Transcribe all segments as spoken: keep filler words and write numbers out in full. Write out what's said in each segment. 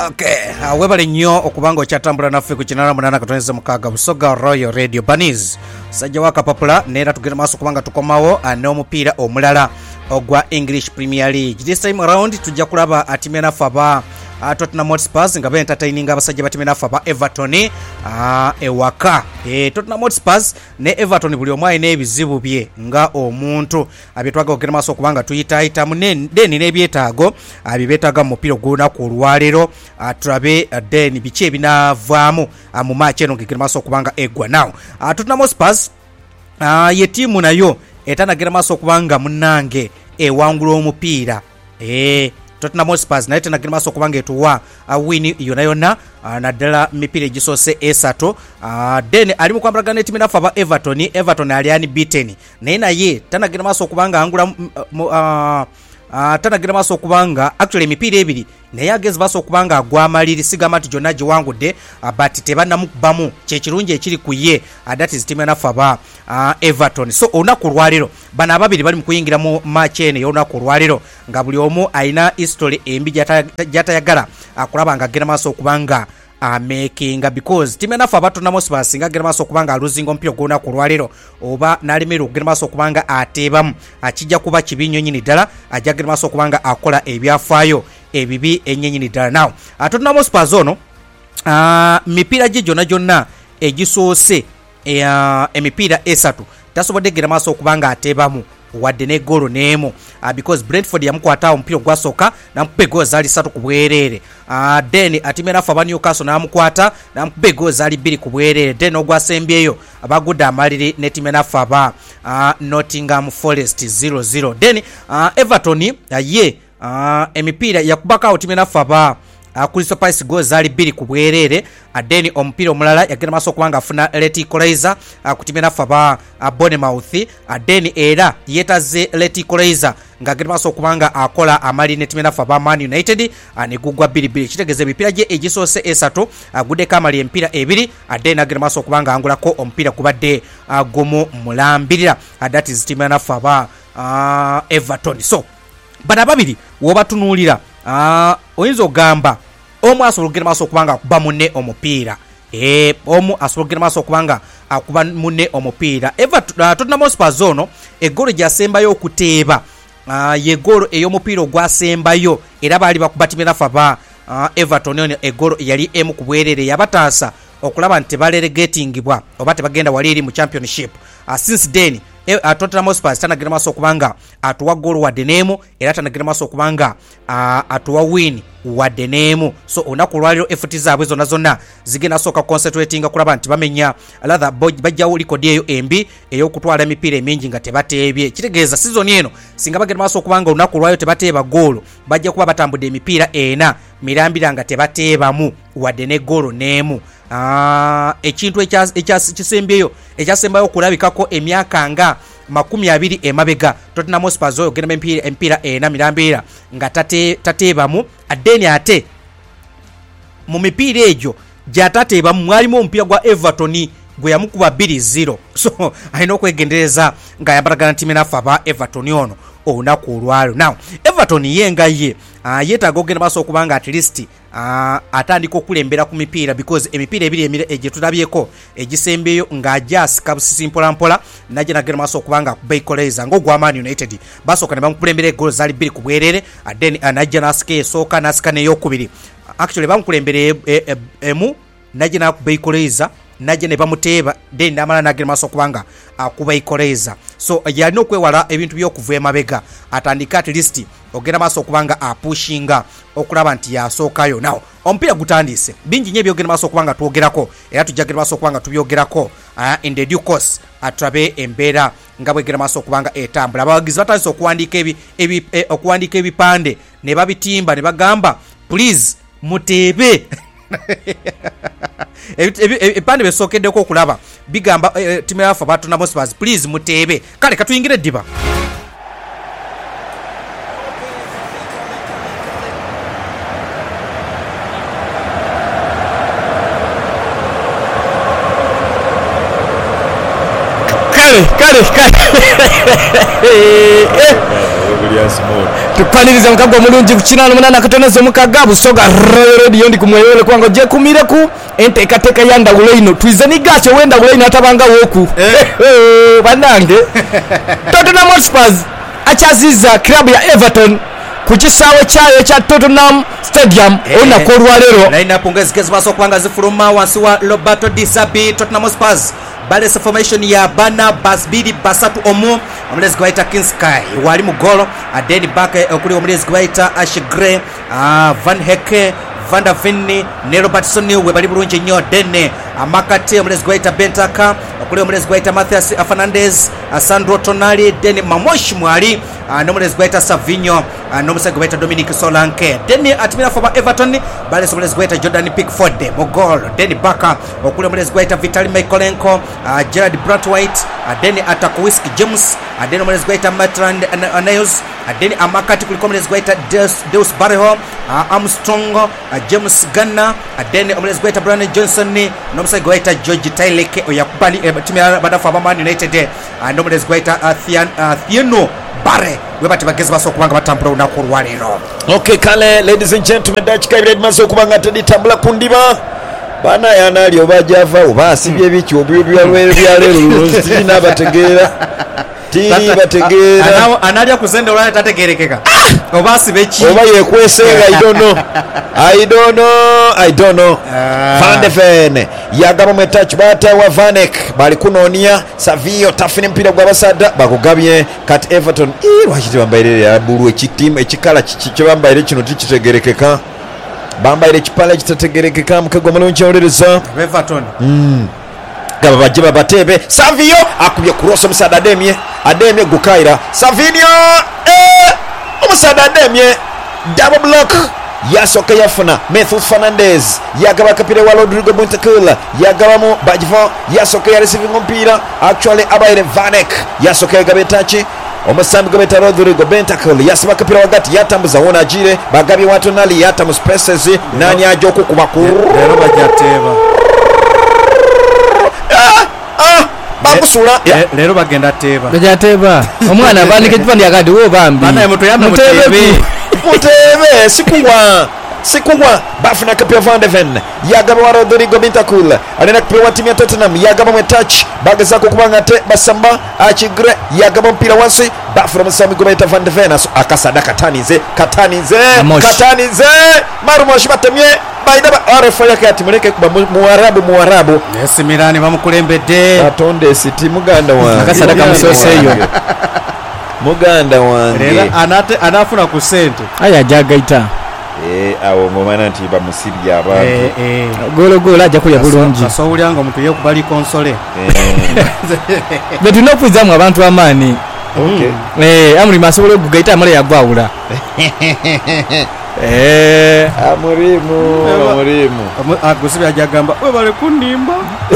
Okay, uh, webale nnyo okubanga okyatambula naffe ku kinana munana katoneza mukaga Busoga Royal Radio Bunnies. Sajja waka papula neera tugenda maaso kubanga tukomawo n'omupiira omulala ogwa English Premier League. This time around tujja kulaba atimena faba uh, Tottenham Hotspur nga be entertaining abasajja batimena faba Everton uh, ewaka. E, Tottenham Hotspur ne Everton buli omwayi n'ebizibu bye nga omuntu abetwaga okugenda maaso kubanga tuyitaayita munene deni n'ebyetaago abibetaaga mu mupiira gw'olunaku olwaleero. Uh, turabe uh, deni biki ebinavaamu uh, mu match eno ngegenda maaso kubanga eggwa. Now uh, Tottenham Hotspur uh, ye tiimu nayo etanagenda maaso kubanga munnange ewangula omupiira. Eh, Tottenham Hotspur nayo etanagenda maaso kubanga etuwa uh, win yonna yonna uh, naddala mipiira egisoose esatu. Uh, then ali mu kwambalagana n'ettiimu naffe aba Everton. Everton ali unbeaten naye naye tanagenda maaso kubanga angula uh, Uh, tanagenda maaso okubanga actually emipiira ebiri naye agezi maaso okubanga agwamaliri sigamba nti gyonna giwangudde uh, but tebannamukubamu kyekirungi ekiri ku ye uh, that is tiimu enaffe aba uh, Everton. So olunaku olwaleero bano ababiri bali mu kuyingira mu match eno ey'olunaku olwaleero nga buli omu alina history embi gy'atayagala uh, kulaba nga agenda maaso okubanga amakinga because timu enaffe abatona Hotspur singa agenda maaso okubanga aluzinga omupiira gw'olunaku olwaleero oba n'alemererwa okugenda maaso okubanga ateebamu akijja kuba kibi nnyo nnyini ddala ajja agenda maaso okubanga akola ebyafaayo ebibi ennyo nnyini ddala. Now atona Hotspur ono uh, mipiira gye gyonna gyonna egisoose uh, emipiira esatu tasobodde genda maaso okubanga ateebamu wadde ne goal neemu uh, because Brentford yamukwata omupiira gwasooka namukuba goal zaali satu ku bwereere. Uh, then atimera faba Newcastle namukwata namukuba goal zaali bbiri ku bwereere. Then ogwasembyeyo abagudde amaliri ne timu enaffe aba uh, Nottingham Forest zero zero. Then uh, Everton uh, ye uh, emipiira yakubako timu enaffe aba Uh, Crystal Palace goal zaali bbiri ku bwereere. Uh, then omupiira omulala yagenda maaso okubanga afuna Leti Equalizer uh, ku timu enaffe aba uh, Bournemouth. Uh, then era yeetaze Leti Equalizer ng'agenda maaso okubanga akola amali ne timu enaffe aba Man United uh, ne gugwa bbiri bbiri. Kitegeeza emipiira gye egisoose esatu aguddeko uh, amali emipiira ebiri. Uh, then agenda maaso okubanga angulako omupiira gubadde uh, gumu mulambirira. Uh, that is timu enaffe aba uh, Everton. So bano ababiri wobatunuulira uh, oyinza ogamba omu asobola okugenda maaso okubanga akuba munne omupiira. Eh, omu asobola okugenda maaso okubanga akuba munne omupiira. Everton uh, Tottenham Hotspur ono eggolo gyasembayo okuteeba uh, ye golo ey'omupiira ogwasembayo era baali bakuba timu enaffe aba uh, Everton ono eggolo yali emu ku bwereere yabataasa okulaba nti tebaleregetingibwa oba tebagenda wali eri mu championship. Uh, since then E, uh, Tottenham Hotspur tanagenda maaso okubanga atuwa goal wadde neemu era tanagenda maaso okubanga uh, atuwa win wadde neemu. So olunaku olwaliro effort zaabwe zonna zonna zigenda sooka concentratinga kulaba nti bamenya rather bajjawo likodi eyo embi ey'okutwala emipiira emingi nga tebateebye. Kitegeeza season eno singa bagenda maaso okubanga olunaku olwaliro tebateeba goal bajja kuba batambudde emipiira ena mirambira nga tebateebamu wadde ne goal neemu. Uh, ekintu ekisembyeyo ekyasembayo okulabikako emyaka nga makumi abiri emabega Tottenham Hotspur oyo ogenda empiira ena mirambira nga tate tateebamu. Adeni ate mu mipiira egyo gyatateebamu mwalimu omupiira gwa Everton gwe yamukuba bbiri zero. So alina okwegendereza nga yabalagana timu enaffe aba Everton ono olunaku olwalo. Now Everton yenga ye uh, yeetaaga okugenda maaso okubanga at least uh, atandika okulembera ku mipiira because emipiira ebiri egye tulabyeko egisembyeyo ng'ajasika busisi mpola mpola najja nagenda maaso okubanga akuba Equalizer ng'ogwa Man United basooka ne bamukulembera eggoolo zaali bbiri ku bwereere. Uh, then uh, najja n'asika esooka n'asika n'eyokubiri. Actually bamukulembera emu najja n'akuba Equalizer najja ne bamuteeba then n'amala n'agenda maaso okubanga akuba Equalizer. So yalina okwewala ebintu by'okuva emabega atandika at least ogenda maaso okubanga apushinga okulaba nti yasookayo. Now omupiira gutandise bingi nnyo ebyogenda maaso okubanga twogerako era tujja genda maaso okubanga tubyogerako uh, in the due course atulabe embeera nga bwegenda maaso okubanga etambula. Abawagizi batandise okuwandiika ebi, ebi, eh, okuwandiika ebipande ne babitimba ne bagamba please muteebe ebipande besookeddeko okulaba bigamba uh, timu yaffe aba Tottenham Hotspur please muteebe. Kale katuyingire eddiba. Kale kale kale Julius Moore tupaniriza mukagwa mulungi kukinana munana katoneza omukaga Busoga radio ndi kumweyole kwango je kumireku enteekateeka ya ndawulo ino twize nigacho wenda wenda atabanga woku eh banange Tottenham Hotspur achaziza club ya Everton ku kisaawe kyayo kya Tottenham Stadium olunaku olwaleero line-up ngezigezi baso kubanga zifuluma wansi wa Roberto Di Serbi. Tottenham Hotspur balesa formation ya bana basbiri basatu omu omulezi gwaita Kinsky wali mu golo adeni back okuli omulezi gwaita Ash Gray Van Heke Van der Ven ne Robertson we bali bulungi nnyo denne amakate omulezi gwaita Bentaka okuli omulezi gwaita Matthias Fernandez Sandro Tonali deni Mamosh mwali nomulezi gwaita Savinho nomusezi gwaita Dominic Solanke deni atimira for Everton balesa omulezi gwaita Jordan Pickford mu goal deni baka okuli omulezi gwaita Vitaly Mykolenko Gerard Brantwaite deni Atakuwiski James deni omulezi gwaita Maitland Niles deni amakati kuliko omulezi gwaita Deus Barreho Armstrong James Gunner deni omulezi gwaita Brian Johnson nomusezi gwaita George Tayleke oyakubali timya badafu aba Man United nomulezi gwaita Thieno Bare webati bagezi baso kubanga batambula unaku olwaleero. Okay kale ladies and gentlemen dakika ibiri maso kubanga teditambula kundiba bana yana ali obajava oba asibye biki obyo byalwere byalero sina bategeera tiri bategeera anawo analya kuzende olwale tategerekeka oba asibechi oba yekwesenga I don't know I don't know I don't know Van de Ven yagaba mu touch bata wa Vanek bali kunonia Savio tafine mpira gwa basada bakugabye kat Everton eh wachiti bambaire ya bulu ekitimu ekikala kiki bambaire kino tikitegerekeka bambaire kipala kitategerekeka mukagwa mulungi olereza Everton mm gaba bajiba batebe Savio akubye kurosa musada Ademye Ademye gukaira Savinho eh omusada Ademye double block yasoka yafuna Matthew Fernandez yagaba kapire wa Rodrigo Bentancur yagaba Bajvo yasoka ya receiving mpira actually abaire Vanek yasoka yagabe tachi omusambi gabeta Rodrigo Bentancur yasiba kapire wagati yatambuza wona ajire bagabi watu nali yatamu spaces nani ajo kukuba ku lero bajateba bakusula lero bagenda teba bajateba omwana abandike kipandi akati wo bambi bana moto yamwe mutebe mutebe sikugwa sikugwa bafuna kapia Van de Ven yagaba wa Rodrigo Bentancur alina kapia wa timu ya Tottenham yagaba mu touch bagaza ko kubanga te basamba achigre yagaba mpira wansi bafuna musami gobeta Van de Ven akasada katanize katanize katanize marumoshi batemye baidaba arefa yake atimuleke kuba muarabu muarabu yes Milani bamukulembedde atonde siti muganda wange akasada kamusoseyo muganda wange rera anate anafuna ku sente aya jagaita eh awo ngomana nti bamusibya abantu eh eh golo golo aja kuya bulungi kasowulyanga omuntu yekubali konsole eh betu nokuzamu abantu amani okay eh amuli masobole gugaita amale yagwawula eh amurimu amurimu agusibya jagamba we bale kundimba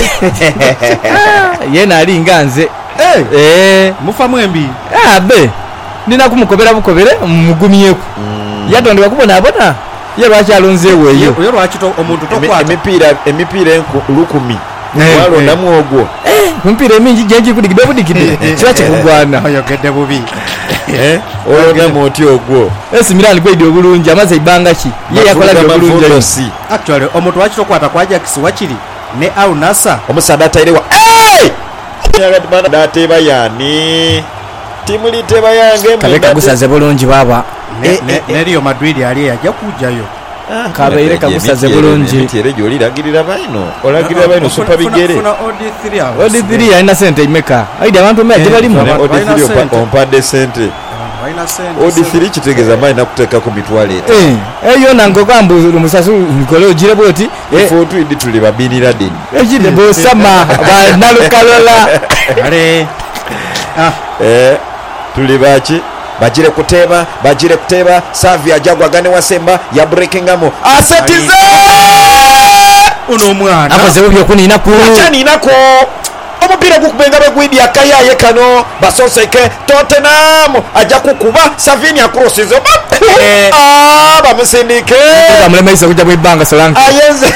yena ali nganze eh eh mufa mwembi abe nina kumukobera bukobere mugumyeku yatonde bakubona abona ye lwaki alonze weyo yo lwaki to omuntu tokwata emipira emipira enku lukumi walo namwogo eh mpira emingi jenji kudigide budigide kiba kikugwana oyogedde bubi eh oyoga moti ogwo esi Milani kwedi obulungi amaze ibanga ki ye yakola obulungi actually omuntu waki tokwata kwa Ajax wakiri ne Al Nassr omusada tairewa eh yaga bana dateba yani timu liteba yange kabeka gusaze bulungi baba ne Real Madrid ali yajja kujayo kabeire kagusaze bulungi tere joli lagirira baino olagirira baino super bigere odi three alina sente imeka aidi abantu meje balimu odi three ompadde sente odi three kitegeza mai nakuteka ku mitwale eh eyo nango kambu musasu nkolo jire boti foto idi tuli babinira deni ejide bo sama ba nalukalola ale ah eh tuli bachi bajire kuteba bajire kuteba Savia jagwa gane wasemba ya breakingamo asetize uno mwana akoze byo kunina ku achani nako omupira gukubenga begwidi akayaye kano basoseke Tottenham aja kukuba Savini akrosizo ah bamusindike bamulemeza kujja bwibanga Solanke ayenze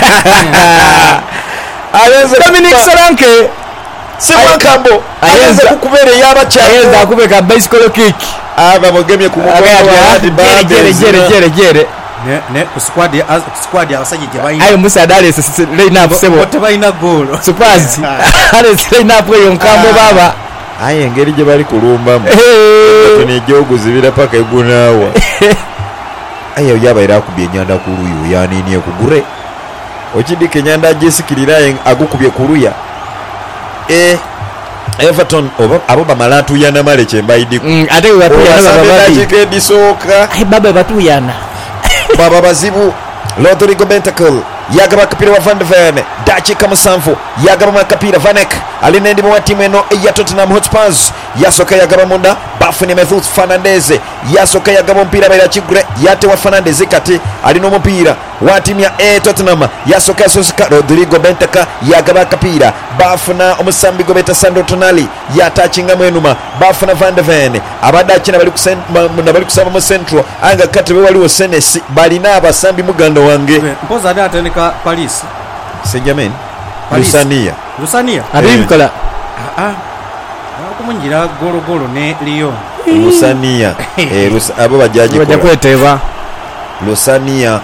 ayenze Dominic Solanke Simankambo ayenze kukubere yaba cha ayenze akubeka bicycle kick aba mugemye ku jere jere ne ne ku squad ya squad ya basajja gye bayina ayo musaada alese line up sebo tebayina goal surprise alese line up yo nkambo baba aye engeri gye bali kulumbamu ne gyoguzibira paka egunaawa ayo yabaira akubye enyanda ku luyu yanini ekugure okidika enyanda agisikirira agukubye ku luya eh Everton oba abo bamala atuyana male kyembayidiku ate batuyana baba disoka ai baba batuyana baba bazibu Rodrigo Bentacle yagaba kapira wa Van de Ven dakika musanvu yagaba kapira Vanek alina ndi mu timu eno ya Tottenham Hotspurs yasoka yagaba munda bafuni Matheus Fernandes yasoka yagaba mpira bera kigure yate wa Fernandes kati alina omupira wa timu ya e Tottenham yasoka soska Rodrigo Bentacle yagaba kapira bafuna omusambi gobeta Sandro Tonali yatachinga mwenuma bafuna Van de Ven abada kina bali kusen bali kusaba mu central anga kati be waliwo Senesi balina abasambi muganda wange mpoza ada atendeka Paris Saint-Germain Lusania Lusania abimkola ah ah akumungira golo golo ne Lyon Lusania eh abo bajaji bajakweteba Lusania